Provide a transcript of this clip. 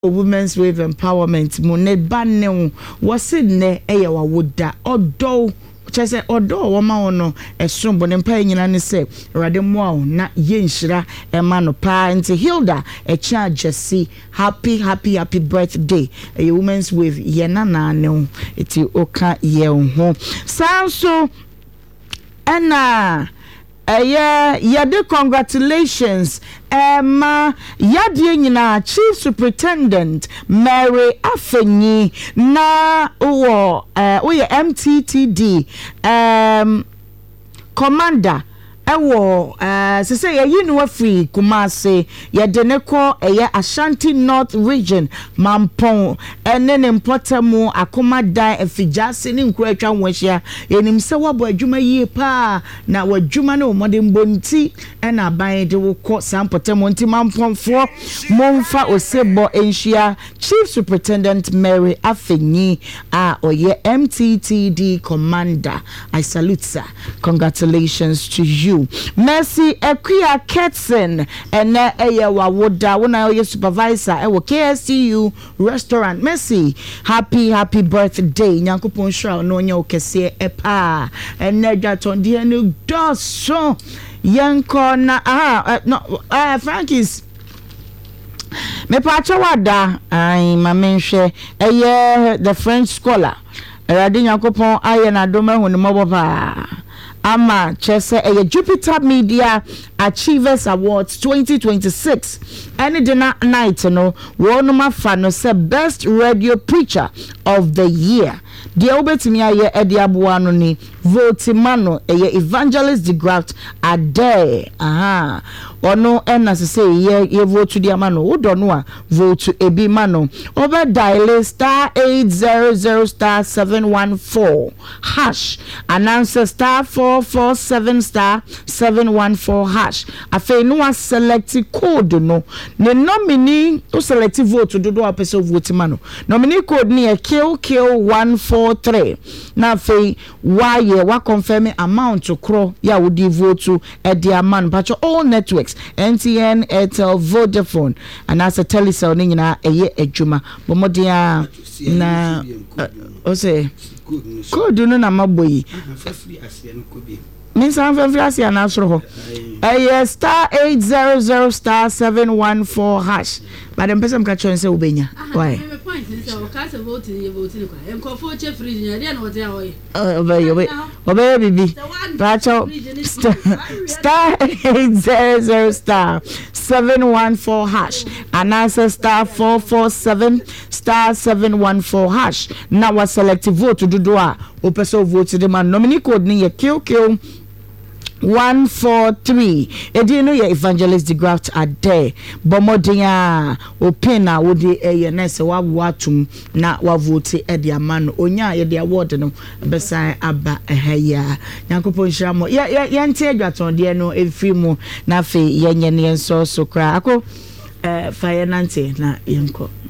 Women's Wave Empowerment mu ne ba ne wo wose ne eye wa woda odo chese odo wo ma wono esombo ne mpa nyina ne se rade mo na yenhira e ma no pa nti Hilda e chia Jesse happy birthday a Women's Wave ye na ne wo eti oka ye ho sanso ena yade congratulations Emma yade nyina Chief Superintendent Mary Afenyi na wo oye MTTD commander ewo se say ye no free Kumase ye de ne ko Ashanti North region Mampong ene ne mpotamu akoma dan afijase ne nkuratwa nwahia enim se wabo adwuma yie pa na wadwuma ne omode mbonti ena aban de wo ko sampotamu nti Mampongfo momfa osebo enhia Chief Superintendent Mary Afenyi oye MTTD commander. I salute sir. Congratulations to you. Mercy Equia Ketson and wa woda wona your supervisor e wo KSCU restaurant. Mercy happy birthday Nyankopon shra no nya okese epa and Nedjaton de no doso yanko na no Frankie's me pacha wada ai mamenhwe the French scholar Erade Nyankopon aye na doma hu ne mobopa ama chese Jupiter Media Achievers Awards 2026 any dinner night no wonuma fa no say best radio preacher of the year the obetimi aye edi aboa no ni vote mano Evangelist de Graft ade ono ena se say ye vote di amano wodo no a vote ebi mano over dial star 800 star 714 hash announcer star 447 star 714 hash afa no a select code no ne nominee o select vote do person vote mano nominee code ni QQ143 na afa wa confirm amount to cro ya wodi vote e dia man patcho all networks NTN, Airtel, Vodafone and as a telecell ni nyina eye adwuma bomodia na o say code no na maboyi Miss Anfefiasi and Asro star 800 star 714 hash. But the person catch and say Ubenya. Why? Obey baby. Star 800 star 714 hash. And answer star 447 star 714 hash. Now a selective vote to do o person vote the man nominee code ni QQ 143 edino ye Evangelist de Graft ade bomodia opina wodi yenese wa watum na wa vote e dia man onya ye de award no besan aba ehaya Nyankopon shiramo ye ntie adwaton de no efiri mu na fe yenye ne enso so kra ako finance na yenko